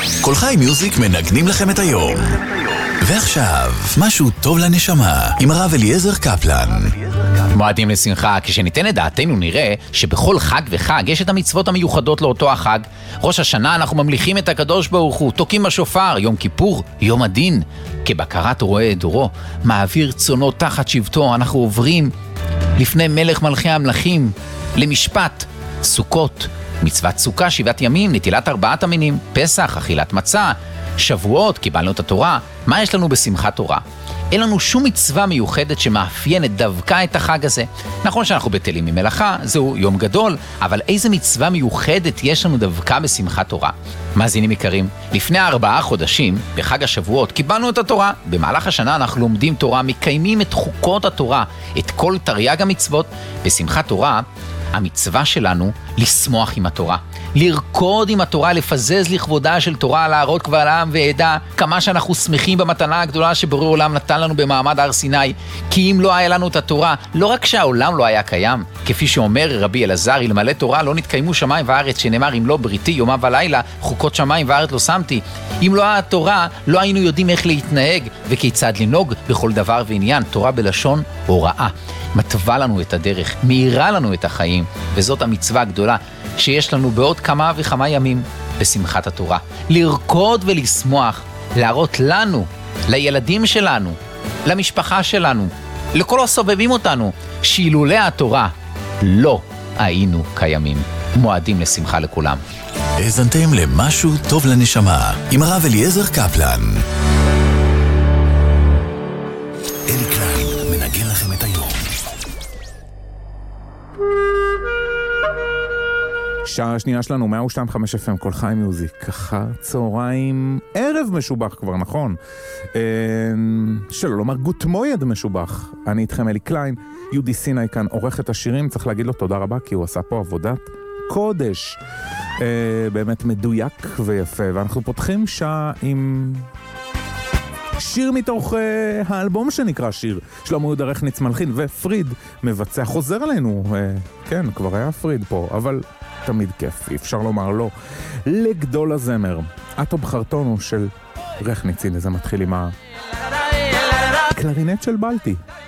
כל חי מיוזיק מנגנים לכם את היום. ועכשיו, משהו טוב לנשמה, עם הרב אליעזר קפלן. מועדים לשמחה, כשניתן את דעתנו נראה שבכל חג וחג יש את המצוות המיוחדות לאותו החג. ראש השנה אנחנו ממליכים את הקדוש ברוך הוא, תוקים בשופר, יום כיפור, יום הדין. כבקרת רועה את דורו, מעביר צונו תחת שבטו, אנחנו עוברים לפני מלך מלכי המלכים, למשפט, סוכות, מצוות סוכה 7 ימים, נטילת 4 המינים, פסח, אכילת מצה, שבועות, קיבלנו את התורה. מה יש לנו בשמחת תורה? אין לנו שום מצווה מיוחדת שמאפיינת דווקא את החג הזה. נכון שאנחנו בטלים ממלאכה, זהו יום גדול, אבל איזה מצווה מיוחדת יש לנו דווקא בשמחת תורה? מאזינים יקרים, לפני 4 חודשים, בחג השבועות, קיבלנו את התורה. במהלך השנה אנחנו לומדים תורה, מקיימים את חוקות התורה, את כל תרי"ג המצוות. בשמחת תורה, המצווה שלנו לשמוח עם התורה, לרקוד עם התורה, לפזז לכבודה של תורה, להראות קבל עם ועדה כמה שאנחנו שמחים במתנה הגדולה שבורא עולם נתן לנו במעמד הר סיני. כי אם לא היה לנו את התורה, לא רק שהעולם לא היה קיים, כפי שאומר רבי אלעזר, אלמלא תורה לא נתקיימו שמיים וארץ, שנאמר אם לא בריתי יומם ולילה, חוקות שמיים וארץ לא שמתי. אם לא היה התורה, לא היינו יודעים איך להתנהג וכיצד לנהוג בכל דבר ועניין. תורה בלשון הוראה, מתווה לנו את הדרך, מאירה לנו את החיים, וזאת המצווה הגדולה שיש לנו בעוד כמה וכמה ימים בשמחת התורה. לרקוד ולשמוח, להראות לנו, לילדים שלנו, למשפחה שלנו, לכל הסובבים אותנו, שאילולא התורה לא היינו קיימים. מועדים לשמחה לכולם. האזנתם למשהו טוב לנשמה, עם הרב אליעזר קפלן. אלי קליין מנגן לכם את היום. שעה השנייה שלנו, 102.5 FM, כל חי מיוזיק, ככה צהריים, ערב משובח כבר, נכון? שלא לומר גוט מויד משובח. אני איתכם אלי קליין, יהודי סיני כאן עורך את השירים, צריך להגיד לו תודה רבה, כי הוא עשה פה עבודת קודש. באמת מדויק ויפה, ואנחנו פותחים שעה עם שיר מתוך האלבום שנקרא שיר, שלמה יהודה רכניץ מלחין, ופריד מבצע, חוזר אלינו, כן, כבר היה פריד פה, אבל תמיד כיף, אפשר לומר לא. לגדול הזמר, אטו בחרטונו של רכניץ, הנה זה מתחיל עם הקלרינט של בלטי.